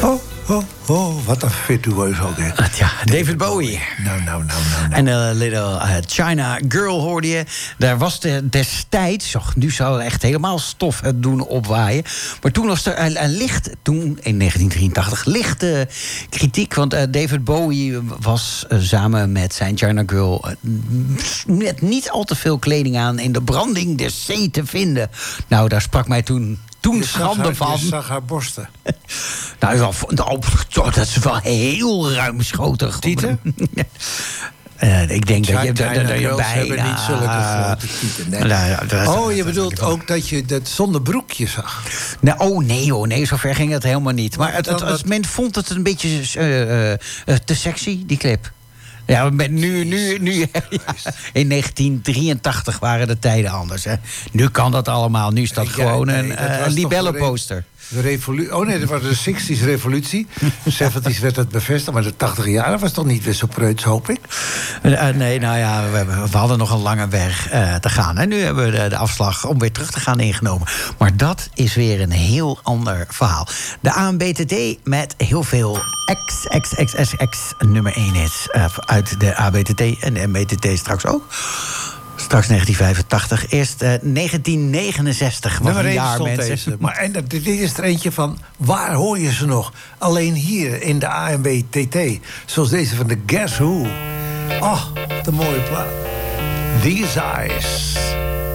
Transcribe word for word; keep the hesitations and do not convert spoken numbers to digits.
Oh, oh, oh, wat een virtueus ook, hè. Ja, David Bowie. Nou, nou, nou, nou, nou. En uh, Little uh, China Girl hoorde je. Daar was de, destijds, och, nu zou het echt helemaal stof het doen opwaaien. Maar toen was er een, een licht, toen in negentien drieëntachtig, lichte kritiek. Want uh, David Bowie was uh, samen met zijn China Girl uh, met niet al te veel kleding aan in de branding der zee te vinden. Nou, daar sprak mij toen... Toen je schande haar, van. Je zag haar borsten. Nou, nou, dat is wel heel ruimschotig. Tieten? Uh, ik denk China, dat je, dat, dat je bijna... hebben niet zulke grote tieten. Nee. Nou, ja, dat, oh, je dat, bedoelt dat, ook dat je dat zonder broekje zag? Nou, oh, nee, hoor, nee, zover ging het helemaal niet. Maar het, het, het, het, men vond het een beetje uh, uh, te sexy, die clip. Ja, nu, nu, nu, ja, in negentien drieëntachtig waren de tijden anders. Hè. Nu kan dat allemaal. Nu is dat ja, gewoon nee, een, dat uh, een libellenposter. De revolu- oh nee, dat was de zestig's revolutie. De zeventig's werd het bevestigd, maar de tachtig jaren was toch niet weer zo preuts, hoop ik? Uh, nee, nou ja, we, we hadden nog een lange weg uh, te gaan. En nu hebben we de, de afslag om weer terug te gaan ingenomen. Maar dat is weer een heel ander verhaal. De A M B T T met heel veel X, X, X, X, X nummer één hits uh, uit de A B T T en de M B T T straks ook. Straks negentien vijfentachtig. Eerst uh, negentien negenenzestig. Wat een jaar, mensen. Deze. Maar en dit is er eentje van, waar hoor je ze nog? Alleen hier in de A M B T T. Zoals deze van de Guess Who. Oh, wat een mooie plaat. These Eyes.